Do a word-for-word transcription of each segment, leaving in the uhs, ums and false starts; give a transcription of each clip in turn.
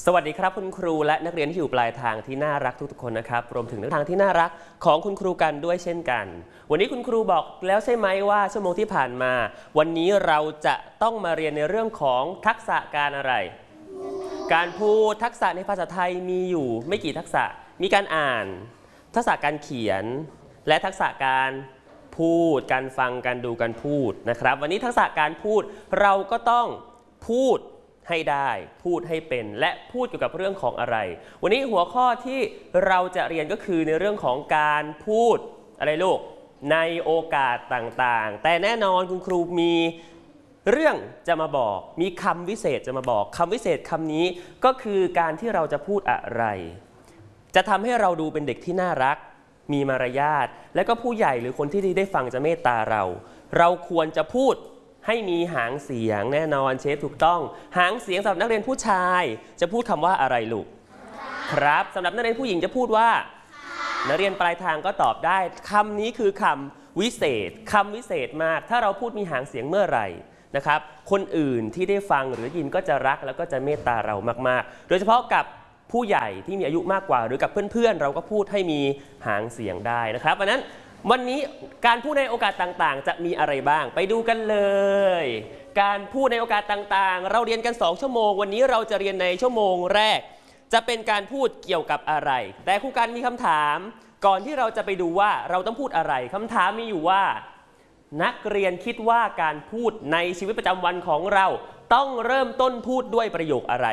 สวัสดีครับคุณครูและนักเรียนที่อยู่ปลายทางที่น่ารักทุกๆคนนะครับรวมถึงนักทางที่น่ารักของคุณครูกันด้วยเช่นกันวันนี้คุณครูบอกแล้วใช่ไหมว่าชั่วโมงที่ผ่านมาวันนี้เราจะต้องมาเรียนในเรื่องของทักษะการอะไรการพูดทักษะในภาษาไทยมีอยู่ไม่กี่ทักษะมีการอ่านทักษะการเขียนและทักษะการพูดการฟังการดูการพูดนะครับวันนี้ทักษะการพูดเราก็ต้องพูดให้ได้พูดให้เป็นและพูดเกี่ยวกับเรื่องของอะไรวันนี้หัวข้อที่เราจะเรียนก็คือในเรื่องของการพูดอะไรลูกในโอกาสต่างๆแต่แน่นอนคุณครูมีเรื่องจะมาบอกมีคำวิเศษจะมาบอกคำวิเศษคำนี้ก็คือการที่เราจะพูดอะไรจะทำให้เราดูเป็นเด็กที่น่ารักมีมารยาทและก็ผู้ใหญ่หรือคนที่ได้ฟังจะเมตตาเราเราควรจะพูดให้มีหางเสียงแน่นอนเชฟถูกต้องหางเสียงสำหรับนักเรียนผู้ชายจะพูดคำว่าอะไรลูกครับสำหรับนักเรียนผู้หญิงจะพูดว่านักเรียนปลายทางก็ตอบได้คำนี้คือคำวิเศษคำวิเศษมากถ้าเราพูดมีหางเสียงเมื่อไหร่นะครับคนอื่นที่ได้ฟังหรือยินก็จะรักแล้วก็จะเมตตาเรามากๆโดยเฉพาะกับผู้ใหญ่ที่มีอายุมากกว่าหรือกับเพื่อนๆเราก็พูดให้มีหางเสียงได้นะครับเพราะนั้นวันนี้การพูดในโอกาสต่างๆจะมีอะไรบ้างไปดูกันเลยการพูดในโอกาสต่างๆเราเรียนกันสองชั่วโมงวันนี้เราจะเรียนในชั่วโมงแรกจะเป็นการพูดเกี่ยวกับอะไรแต่ครูกันมีคำถามก่อนที่เราจะไปดูว่าเราต้องพูดอะไรคำถามมีอยู่ว่านักเรียนคิดว่าการพูดในชีวิตประจำวันของเราต้องเริ่มต้นพูดด้วยประโยคอะไร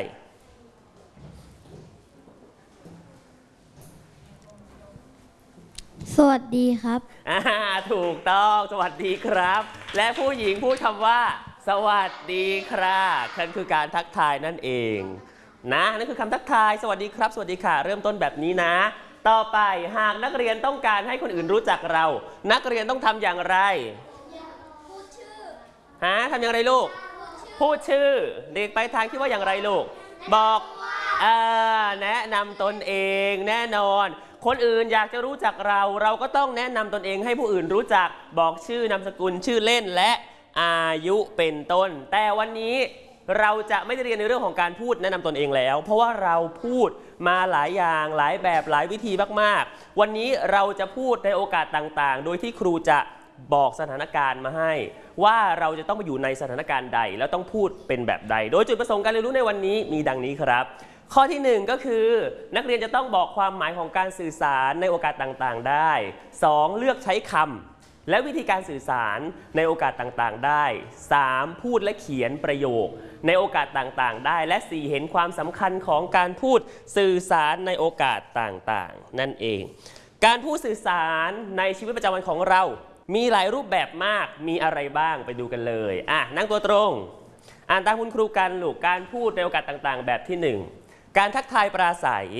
สวัสดีครับอ่าถูกต้องสวัสดีครับและผู้หญิงพูดคำว่าสวัสดีครับนั่นคือการทักทายนั่นเองนะนั่นคือคำทักทายสวัสดีครับสวัสดีค่ะเริ่มต้นแบบนี้นะต่อไปหากนักเรียนต้องการให้คนอื่นรู้จักเรานักเรียนต้องทำอย่างไรพูดชื่อฮะทำอย่างไรลูกพูดชื่อเด็กไปทางคิดว่าอย่างไรลูกบอกอ่าแนะนำตนเองแน่นอนคนอื่นอยากจะรู้จักเราเราก็ต้องแนะนำตนเองให้ผู้อื่นรู้จักบอกชื่อนามสกุลชื่อเล่นและอายุเป็นต้นแต่วันนี้เราจะไม่ได้เรียนในเรื่องของการพูดแนะนำตนเองแล้วเพราะว่าเราพูดมาหลายอย่างหลายแบบหลายวิธีมากๆวันนี้เราจะพูดในโอกาสต่างๆโดยที่ครูจะบอกสถานการณ์มาให้ว่าเราจะต้องไปอยู่ในสถานการณ์ใดแล้วต้องพูดเป็นแบบใดโดยจุดประสงค์การเรียนรู้ในวันนี้มีดังนี้ครับข้อที่หนึ่งก็คือนักเรียนจะต้องบอกความหมายของการสื่อสารในโอกาสต่างๆได้สองเลือกใช้คำและวิธีการสื่อสารในโอกาสต่างๆได้สามพูดและเขียนประโยคในโอกาสต่างๆได้และสี่เห็นความสำคัญของการพูดสื่อสารในโอกาสต่างๆนั่นเองการพูดสื่อสารในชีวิตประจำวันของเรามีหลายรูปแบบมากมีอะไรบ้างไปดูกันเลยอ่ะนั่งตัวตรงอ่านตามคุณครูกันลูกการพูดในโอกาสต่างๆแบบที่หนึ่งการทักทายปราศัย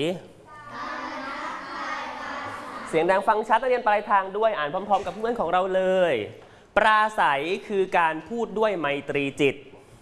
เสียงดังฟังชัดนักเรียนปลายทางด้วยอ่านพร้อมๆกับเพื่อนของเราเลยปราศัยคือการพูดด้วยไมตรีจิต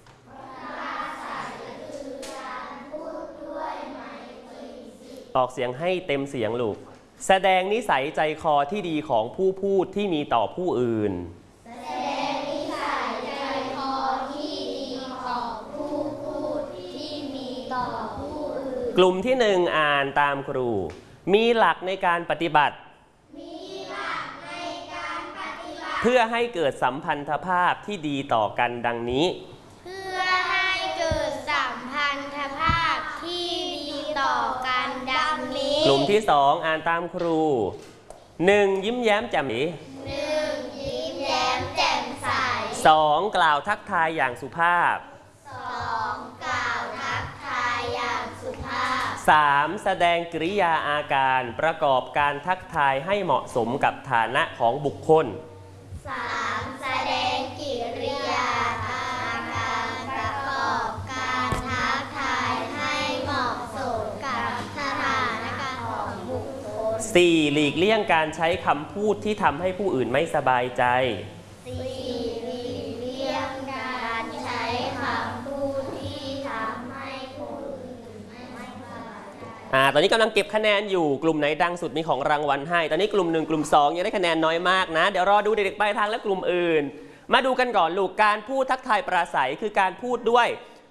ออกเสียงให้เต็มเสียงลูกแสดงนิสัยใจคอที่ดีของผู้พูดที่มีต่อผู้อื่นแสดงนิสัยใจคอที่ดีของผู้พูดที่มีต่อผู้อื่นกลุ่มที่หนึ่งอ่านตามครูมีหลักในการปฏิบัติมีหลักในการปฏิบัติเพื่อให้เกิดสัมพันธภาพที่ดีต่อกันดังนี้เพื่อให้เกิดสัมพันธภาพที่ดีต่อกันดังนี้กลุ่มที่สองอ่านตามครูหนึ่งยิ้มแย้มแจ่มใสหนึ่งยิ้มแย้มแจ่มใสสองกล่าวทักทายอย่างสุภาพสองกล่าวทักทายอย่างสุภาพสามแสดงกริยาอาการประกอบการทักทายให้เหมาะสมกับฐานะของบุคคลสามแสดงกิริยาอาการประกอบการทักทายให้เหมาะสมกับสถานการณ์ของบุคคลสี่หลีกเลี่ยงการใช้คำพูดที่ทำให้ผู้อื่นไม่สบายใจสี่หลีกเลี่ยงการใช้คำพูดที่ทำให้ผู้อื่นไม่สบายใจอ่าตอนนี้กำลังเก็บคะแนนอยู่กลุ่มไหนดังสุดมีของรางวัลให้ตอนนี้กลุ่มหนึ่งกลุ่มสองยังได้คะแนนน้อยมากนะเดี๋ยวรอดูเด็กๆปลายทางและกลุ่มอื่นมาดูกันก่อนลูกการพูดทักทายปราศัยคือการพูดด้วย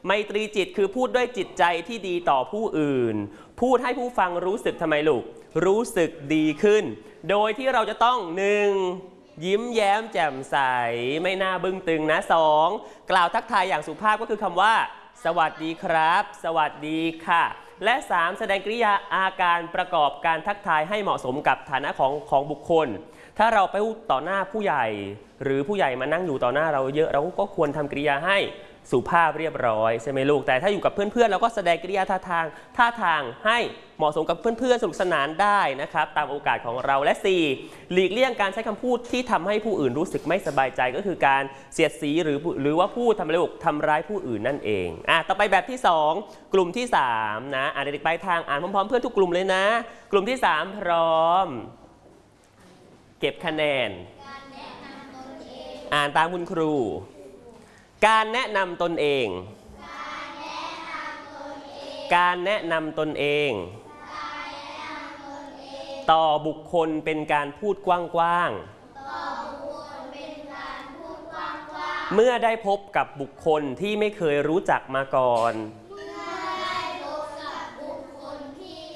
ไมตรีจิตคือพูดด้วยจิตใจที่ดีต่อผู้อื่นพูดให้ผู้ฟังรู้สึกทำไมลูกรู้สึกดีขึ้นโดยที่เราจะต้องหนึ่งยิ้มแย้มแจ่มใสไม่น่าบึ้งตึงนะสองกล่าวทักทายอย่างสุภาพก็คือคำว่าสวัสดีครับสวัสดีค่ะและสามแสดงกริยาอาการประกอบการทักทายให้เหมาะสมกับฐานะของของบุคคลถ้าเราไปต่อหน้าผู้ใหญ่หรือผู้ใหญ่มานั่งอยู่ต่อหน้าเราเยอะเราก็ควรทำกริยาให้สุภาพเรียบร้อยใช่ไหมลูกแต่ถ้าอยู่กับเพื่อนๆเราก็แสดงกริยาท่าทางท่าทางให้เหมาะสมกับเพื่อนๆสนุกสนานได้นะครับตามโอกาสของเราและสี่หลีกเลี่ยงการใช้คำพูดที่ทำให้ผู้อื่นรู้สึกไม่สบายใจก็คือการเสียดสีหรือหรือว่าพูดทำอะไรลูกทำร้ายผู้อื่นนั่นเองอ่ะต่อไปแบบที่สองกลุ่มที่สามนะอ่านเด็กๆไปทางอ่านพร้อมๆเพื่อนทุกกลุ่มเลยนะกลุ่มที่สามพร้อมเก็บคะแนนอ่านตามคุณครูการแนะนำตนเองการแนะนำตนเองต่อบุคคลเป็นการพูดกว้างๆเมื่อได้พบกับบุคคลที่ไม่เคยรู้จักมาก่อน